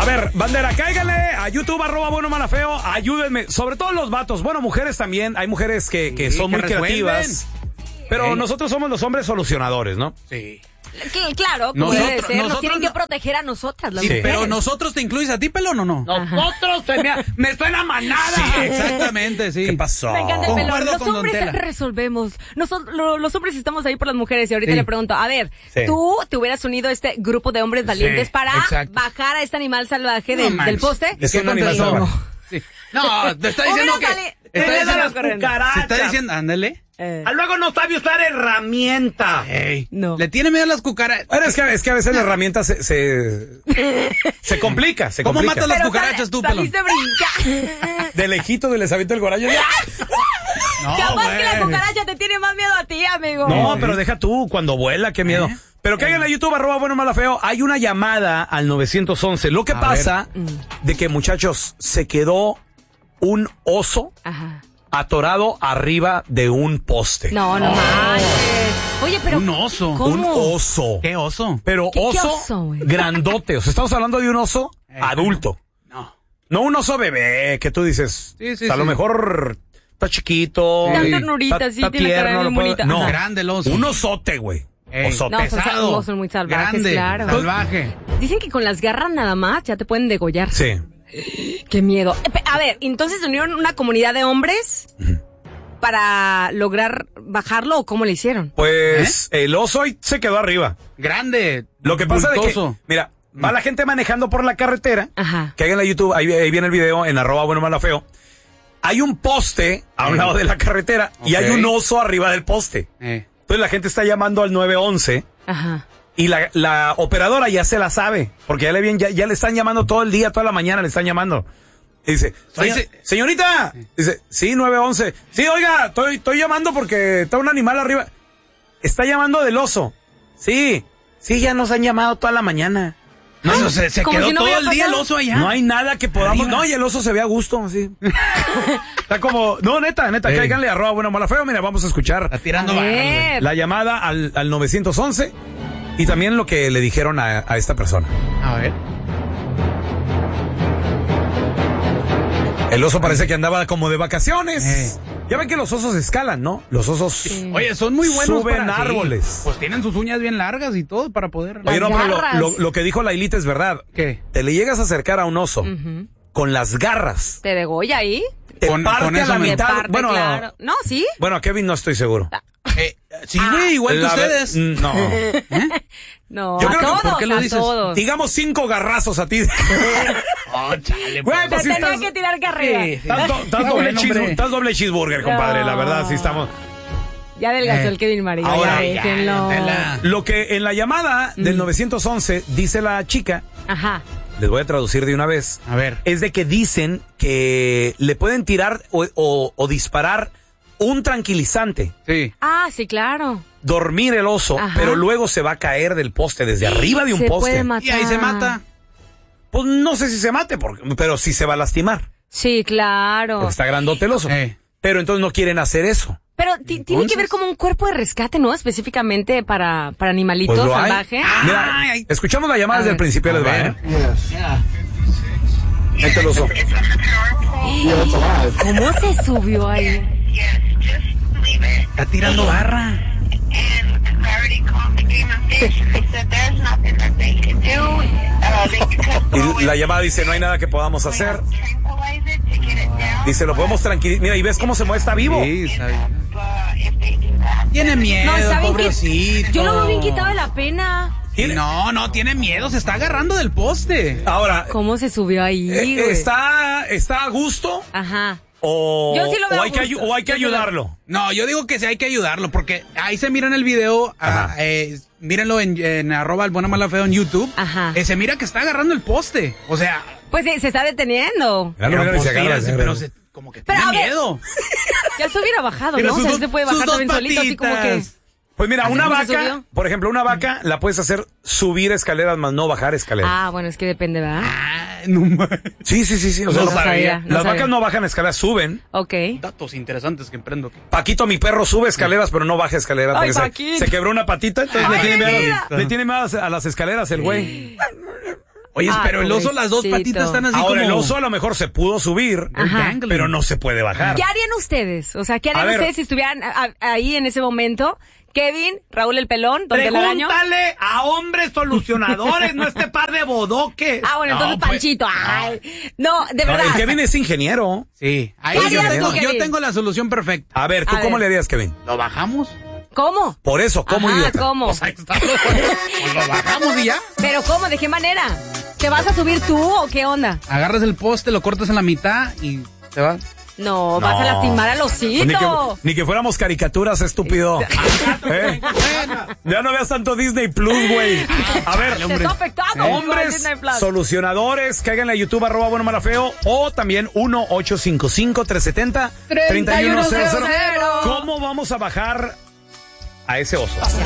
A ver, bandera, cáiganle a YouTube, @buenomalafeo, ayúdenme, sobre todo los vatos, bueno, mujeres también, hay mujeres que son muy creativas, pero nosotros somos los hombres solucionadores, ¿no? Sí. Claro, como debe ser, nos tienen que proteger a nosotras, las mujeres. Pero nosotros te incluyes a ti, pelón, ¿o no? Nosotros, me estoy en la manada. Sí, exactamente, sí. ¿Qué pasó? Me encanta el pelón. Concuerdo Los con hombres Don Tela. resolvemos. Nosotros, los hombres estamos ahí por las mujeres y ahorita Sí. le pregunto, a ver, Sí. ¿tú te hubieras unido a este grupo de hombres valientes para exacto. bajar a este animal salvaje No del manches. poste? Es un animal contestó? salvaje. Sí. No, te está diciendo Hubiera que... sali- Está hubiera diciendo salido corriendo. Se está diciendo, ándale. Luego no sabe usar herramienta. Ey, No. Le tiene miedo a las cucarachas. Bueno, es que a veces la herramienta se complica, ¿Cómo matas las Pero cucarachas tú, pelón? saliste a brincar. De lejito de les aviento el gorayo. No, Capaz que la güey. cucaracha te tiene más miedo a ti, amigo. No, pero deja tú, cuando vuela, qué miedo. Pero cáiganle a YouTube, @buenomalafeo, hay una llamada al 911. Lo que A pasa de que, muchachos, se quedó un oso Ajá. atorado arriba de un poste. No manches. Oye, pero... Un oso. ¿Cómo? Un oso. ¿Qué oso? Pero ¿Qué oso, oso, güey? grandote. O sea, estamos hablando de un oso adulto. No. No un oso bebé, que tú dices. Sí, sí, o sea, a lo sí. mejor está chiquito. Está Sí. ternurita, sí, tiene cara tierno, bien lo puedo- bonita. No, Ajá. Grande el oso. un osote, güey. Ey. Osote. No, Pesado. son muy salvajes, Grande, claro. salvaje. Dicen que con las garras nada más ya te pueden degollar. Sí. Qué miedo. A ver, entonces se unieron una comunidad de hombres para lograr bajarlo o cómo le hicieron. Pues el oso ahí se quedó arriba. Grande. Lo que pasa es que, bultoso. mira, va la gente manejando por la carretera. Ajá. Que hagan la YouTube, ahí viene el video en @buenomalafeo. Hay un poste a un lado de la carretera y hay Ok. un oso arriba del poste. Entonces la gente está llamando al 911 Ajá. y la operadora ya se la sabe, porque ya le están llamando todo el día, toda la mañana le están llamando. Y dice, señorita, dice, sí, 911. Sí, oiga, estoy llamando porque está un animal arriba. Está llamando del oso. Sí, ya nos han llamado toda la mañana. No, se como quedó si no todo hubiera el día el pasado. oso allá. No hay nada que podamos. Arriba. No, y el oso se ve a gusto, sí. Está como. No, neta, Ey. cáiganle @buenomalafeo. Mira, vamos a escuchar Está tirando A barras, güey. ver. la llamada al 911 y también lo que le dijeron a esta persona. A ver. El oso parece que andaba como de vacaciones. Ya ven que los osos escalan, ¿no? Los osos. Oye, son muy buenos Suben para- árboles. Sí. Pues tienen sus uñas bien largas y todo para poder... Oye, no, pero garras. lo que dijo Lailita es verdad. ¿Qué? Te le llegas a acercar a un oso Ujú. con las garras. ¿Te degolla ahí? Te Con parte eso a la me- Te mitad. parte, Bueno, claro. No, ¿sí? bueno, a Kevin no estoy seguro. Sí, güey, igual que La ver- ustedes. No. No, Yo a creo que- todos, ¿por qué lo a dices? todos. Digamos 5 garrazos a ti. Oh, chale, Güey, Te pues sí tenía estás- que tirar carrera. Sí. Estás Está bueno, hombre. estás doble cheeseburger, compadre. La verdad, sí estamos. Ya adelgazó el Kevin María, Ahora, ya déjenlo. Lo que en la llamada del 911 dice la chica, Ajá. les voy a traducir de una vez, A ver. es de que dicen que le pueden tirar o disparar un tranquilizante, Sí. Ah, sí, claro. dormir el oso, Ajá. pero luego se va a caer del poste, desde arriba de un Se poste. puede matar. Y ahí se mata. Pues no sé si se mate, pero sí se va a lastimar. Sí, claro. Porque está grandote el oso. Pero entonces no quieren hacer eso. Pero tiene que ver como un cuerpo de rescate, ¿no? Específicamente para animalitos Pues lo hay. salvajes. Mira, escuchamos la llamada A desde el ver. principio, A les va, ver. ¿eh? Ahí te lo oso. ¿Cómo se subió ahí? Está tirando barra. Y la llamada dice, no hay nada que podamos hacer. Dice, lo podemos tranquilizar. Mira, y ves cómo se mueve, está vivo. Sí, está bien. Tiene miedo, No, ¿saben qué? pobrecito. Yo lo veo bien quitado de la pena. Sí, no, tiene miedo, se está agarrando del poste. Ahora, ¿Cómo se subió ahí, güey? ¿está a gusto Ajá. o, Yo sí lo veo o hay, que, a gusto. o hay que Yo sí lo- ayudarlo? No, yo digo que sí hay que ayudarlo, porque ahí se mira en el video, Ajá. mírenlo en @buenomalafeo en YouTube. Ajá. Se mira que está agarrando el poste. O sea, Pues se está deteniendo. Mira, mira, pues, se agarra, mira, se agarra. pero como que Pero, tiene a ver. miedo. Ya se hubiera bajado, Mira ¿no? O sus sea, dos- se puede sus bajar dos también solito, así como que... patitas. Pues mira, ¿Así una cómo se vaca, subió? por ejemplo, una vaca la puedes hacer subir escaleras, más no bajar escaleras. Ah, bueno, es que depende, ¿verdad? No manches. Sí. O sea, No las- sabía, no las sabía. vacas no bajan escaleras, suben. Ok. Datos interesantes que emprendo. Paquito, mi perro, sube escaleras, pero no baja escaleras. Ay, porque Paquito. se quebró una patita, entonces Ay, le tiene mi miedo, vida. le tiene miedo a las escaleras el güey. Oye, pero el oso, las dos patitas están así Ahora, como... el oso a lo mejor se pudo subir, pero no se puede bajar. ¿Qué harían ustedes? O sea, ¿qué harían ustedes si estuvieran ahí en ese momento? Kevin, Raúl el Pelón, Don Telaraño. Pregúntale a hombres solucionadores, no este par de bodoques. Bueno, entonces Panchito. Ay, no, de verdad. El Kevin es ingeniero. Sí. Ahí yo tengo la solución perfecta. A ver, ¿tú cómo le harías, Kevin? ¿Lo bajamos? ¿Cómo? Por eso, ¿cómo, idiota? ¿Cómo? Pues ahí está. Pues lo bajamos y ya. ¿Pero cómo? ¿De qué manera? ¿Te vas a subir tú o qué onda? Agarras el poste, lo cortas en la mitad y te vas. No, vas a lastimar al osito. Ni que fuéramos caricaturas, estúpido. Ya no veas tanto Disney Plus, güey. A ver, te está afectando. Hombres solucionadores, cáiganle a YouTube, @bueno mala feo, o también 1-855-370-3100. ¿Cómo vamos a bajar a ese oso?